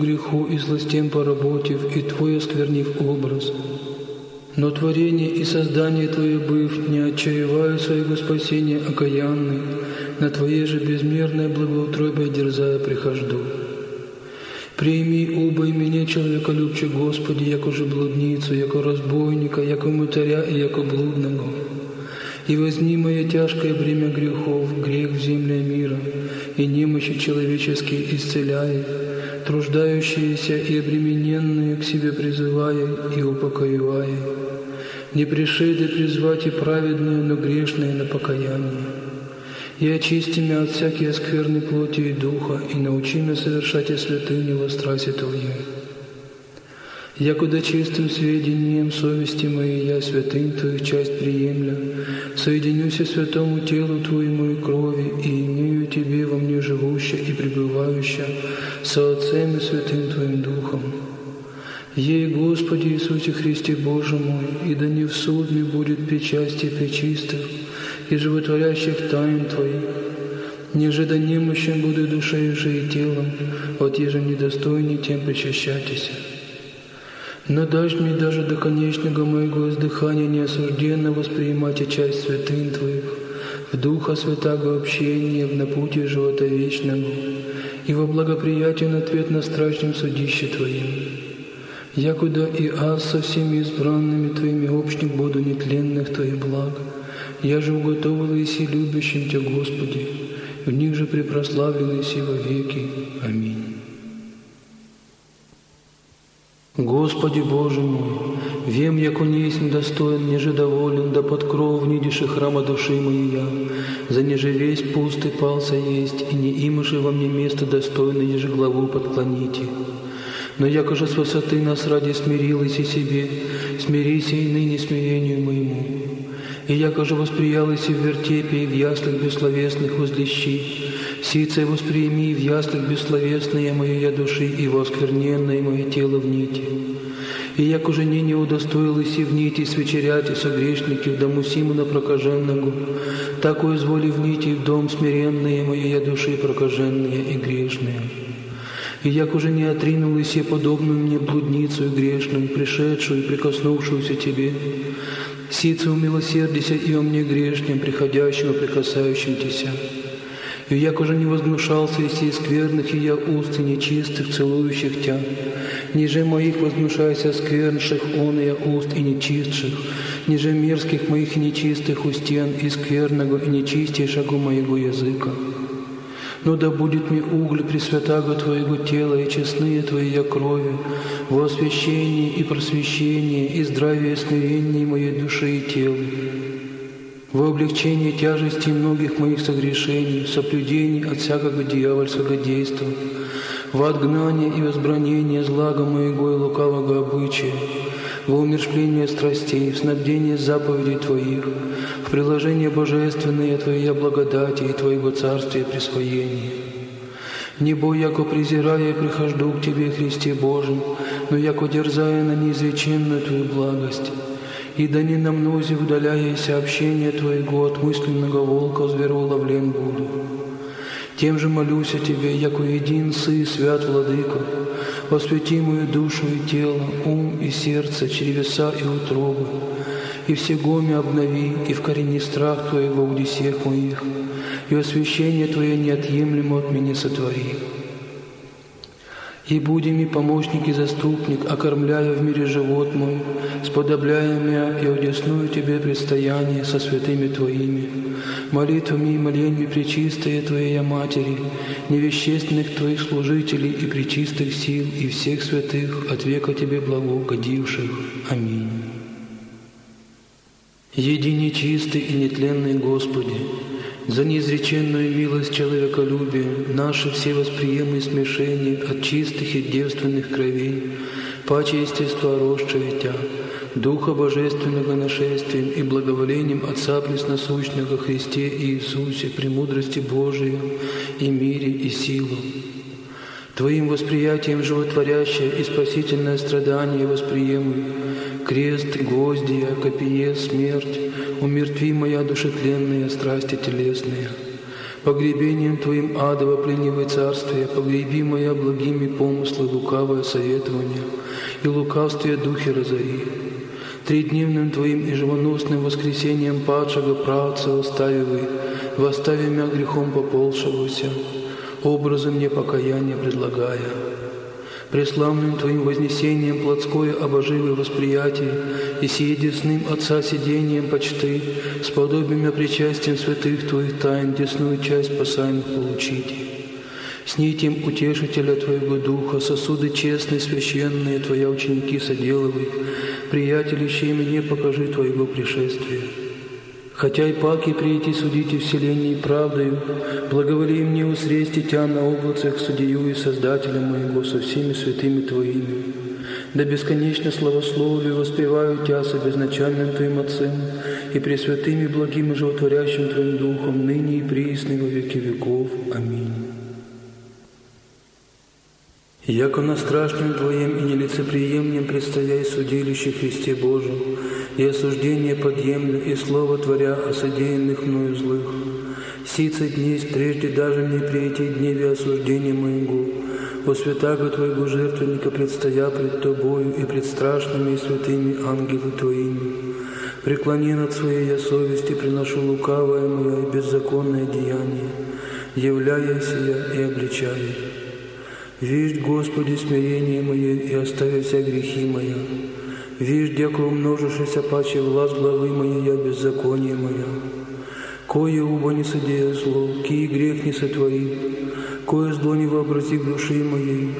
греху и злостям поработив, и Твой осквернив образ. Но творение и создание Твое быв, не отчаивая своего спасения окаянный, на Твоей же безмерное благоутробие дерзая прихожду. Прими, убой меня, человеколюбче, Господи, яко же блудницу, яко разбойника, яко мытаря и яко блудного. И возьми мое тяжкое бремя грехов, грех в земле мира, и немощи человеческие исцеляй, труждающиеся и обремененные к себе призывая и упокоивая. Не пришеды призвать и праведные, но грешные на покаяние. И очисти меня от всякой скверной плоти и духа, и научи меня совершать и святыню во страсти Твоей. Якуда чистым сведением совести моей я святынь Твоих часть приемля, соединюся святому телу Твоему и крови, и имею Тебе во мне живущее и пребывающее со Отцем и Святым Твоим Духом. Ей, Господи Иисусе Христе Боже мой, и да не в суд мне будет причастие пречистых и животворящих тайн Твоих, ниже да немощен буду душею же и телом, от еже недостойней тем причащайтеся. Но дашь мне даже до конечного моего издыхания неосужденно воспринимать и часть святынь Твоих, в Духа Святаго общения, в напутие живота вечного, и во благоприятен ответ на страшном судище Твоим. Якуда и аз со всеми избранными Твоими общник буду нетленных Твоих благ, я же уготовил Иси любящим Тебя, Господи, в них же препрославлен Иси во веки. Аминь. Господи Боже мой, вем, яко не есть недостоин, неже доволен, да под кров нидиши храма души моей я, за неже весь пустый пался есть, и не имаше во мне место достойно, еже главу подклоните. Но яко же с высоты нас ради смирилась и себе, смирися и ныне смирению моему. И яко же восприялась и в вертепе, и в яслях бессловесных возлещи, сице восприими в яслях бессловесное мое я души, и воскверненное мое тело в нити. И яко же не удостоилась и в нити свечерять и согрешники в дому Симона прокаженного, так изволи в нити в дом смиренное мое я души прокаженные и грешные. И як уже не отринулась я подобную мне блудницу и грешную, пришедшую и прикоснувшуюся Тебе, сице умилосердися и о мне грешнем, приходящим и прикасающим Тебя. И як уже не возгнушался из сей скверных и я уст и нечистых, целующих Тя, ниже моих возгнушайся сквернших он и я уст и нечистших, ниже мерзких моих и нечистых устен и скверного и нечистейшего моего языка. Но да будет мне уголь пресвятаго Твоего тела и честные Твоя крови, во освящении и просвещении и здравие и смирении моей души и тела, во облегчении тяжести многих моих согрешений, в соблюдении от всякого дьявольского действа, в отгнание и возбранение злага моего и лукавого обычая, во умерщвление страстей, в снабдение заповедей Твоих, в приложение божественное Твоя благодати и Твоего царствия присвоения. Не бой, яко презирая, прихожду к Тебе, Христе Божий, но яко дерзая на неизреченную Твою благость. И да не на мнозе удаляяся общение Твоего от мысленного волка звероуловлен буду. Тем же молюсь о Тебе, яко един Сы, свят Владыка, освети мою душу и тело, ум и сердце, чревеса и утробы, и всегоми обнови, и вкорени страх Твоего в удесех моих, и освящение Твое неотъемлемо от меня сотвори. И буди ми помощник и заступник, окормляя в мире живот мой, сподобляя меня и одесную Тебе предстояние со святыми Твоими, молитвами и моленьми пречистые Твоей Матери, невещественных Твоих служителей и пречистых сил, и всех святых от века Тебе благоугодивших. Аминь. Едине чистый и нетленный Господи, за неизреченную милость человеколюбия, наши все восприемы и смешения от чистых и девственных кровей, паче естества росшее Тя, Духа Божественного нашествием и благоволением Отца Пресносущного Христе Иисусе, премудрости Божией и мире и силу. Твоим восприятием животворящее и спасительное страдание восприемы, крест, гвоздия, копие, смерть, умертви моя душетленная страсти телесные. Погребением Твоим адово пленивое царствие, погреби моя благими помыслы, лукавое советование, и лукавствие духи разори. Тридневным Твоим и живоносным воскресением падшего праотца восстави мя грехом поползшегося, образом мне покаяния предлагая. Преславным Твоим вознесением плотское обоживое восприятие и сие десным Отца сидением почты, сподобимя причастием святых Твоих тайн десную часть спасаемых получите. С нитем утешителя Твоего Духа, сосуды честные, священные, Твоя ученики соделывай, приятелищей мне покажи Твоего пришествия. Хотя и паки прийти судите вселенной правдою, благоволи мне усрести Тя на облацах судью и Создателя моего со всеми святыми Твоими. Да бесконечно славословию воспеваю Тя со безначальным Твоим Отцем и пресвятым и благим и животворящим Твоим Духом, ныне и присно во веки веков. Аминь. Яко на страшным Твоем и нелицеприемлем предстояй судилище Христе Божьем, и осуждение подъемлю, и слово творя о содеянных мною злых. Сица днесь, прежде даже мне прийти дневе осуждения моего, о святаго Твоего жертвенника предстоя пред Тобою и пред страшными и святыми ангелы Твоими. Преклони над Своей я совести, приношу лукавое мое и беззаконное деяние, являясь я и обличая. Виждь, Господи, смирение мое, и оставя вся грехи моя. Виждь, яко умножившийся паче власть главы моей, я беззаконие моя. Кое уба не содея зло, кий грех не сотвори, кое зло не вообрази в души моей,